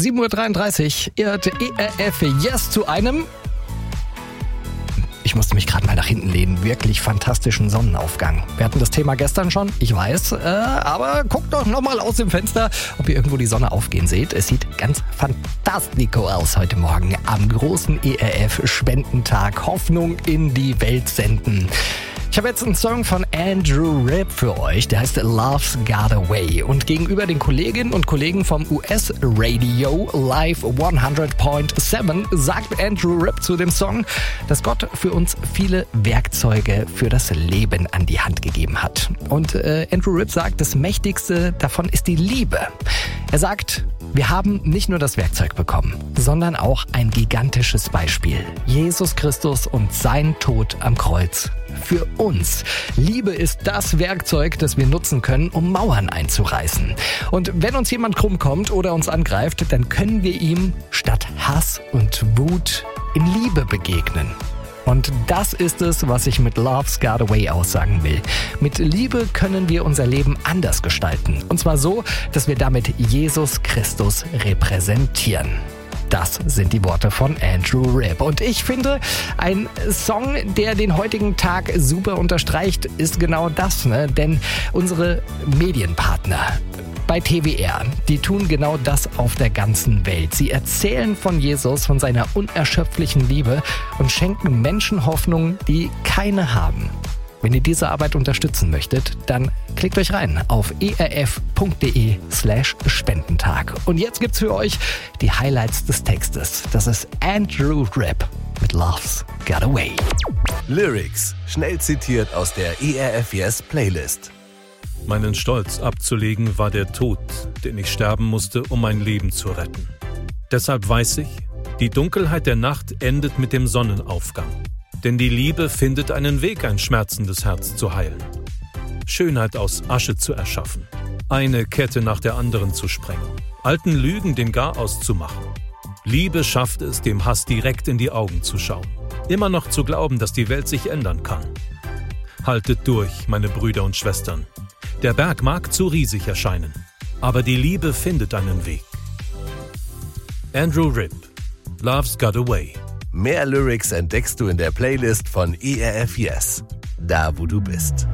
7.33 Uhr irrt ERF Yes zu einem... Ich musste mich gerade mal nach hinten lehnen. Wirklich fantastischen Sonnenaufgang. Wir hatten das Thema gestern schon, ich weiß. Aber guckt doch nochmal aus dem Fenster, ob ihr irgendwo die Sonne aufgehen seht. Es sieht ganz fantastico aus heute Morgen am großen ERF-Spendentag. Hoffnung in die Welt senden. Ich habe jetzt einen Song von Andrew Ripp für euch, der heißt Love's Got Away. Und gegenüber den Kolleginnen und Kollegen vom US-Radio Live 100.7 sagt Andrew Ripp zu dem Song, dass Gott für uns viele Werkzeuge für das Leben an die Hand gegeben hat. Und Andrew Ripp sagt, das Mächtigste davon ist die Liebe. Er sagt, wir haben nicht nur das Werkzeug bekommen, sondern auch ein gigantisches Beispiel. Jesus Christus und sein Tod am Kreuz. Für uns. Liebe ist das Werkzeug, das wir nutzen können, um Mauern einzureißen. Und wenn uns jemand krumm kommt oder uns angreift, dann können wir ihm statt Hass und Wut in Liebe begegnen. Und das ist es, was ich mit Love's Got Away aussagen will. Mit Liebe können wir unser Leben anders gestalten. Und zwar so, dass wir damit Jesus Christus repräsentieren. Das sind die Worte von Andrew Ripp. Und ich finde, ein Song, der den heutigen Tag super unterstreicht, ist genau das, ne? Denn unsere Medienpartner bei TWR, die tun genau das auf der ganzen Welt. Sie erzählen von Jesus, von seiner unerschöpflichen Liebe und schenken Menschen Hoffnung, die keine haben. Wenn ihr diese Arbeit unterstützen möchtet, dann klickt euch rein auf erf.de/Spendentag. Und jetzt gibt's für euch die Highlights des Textes. Das ist Andrew Ripp mit Love's Got Away. Lyrics, schnell zitiert aus der ERF Yes Playlist. Meinen Stolz abzulegen war der Tod, den ich sterben musste, um mein Leben zu retten. Deshalb weiß ich, die Dunkelheit der Nacht endet mit dem Sonnenaufgang. Denn die Liebe findet einen Weg, ein schmerzendes Herz zu heilen. Schönheit aus Asche zu erschaffen. Eine Kette nach der anderen zu sprengen. Alten Lügen den Garaus zu machen. Liebe schafft es, dem Hass direkt in die Augen zu schauen. Immer noch zu glauben, dass die Welt sich ändern kann. Haltet durch, meine Brüder und Schwestern. Der Berg mag zu riesig erscheinen, aber die Liebe findet einen Weg. Andrew Ripp, Love's Got Away. Mehr Lyrics entdeckst du in der Playlist von ERF Yes, da wo du bist.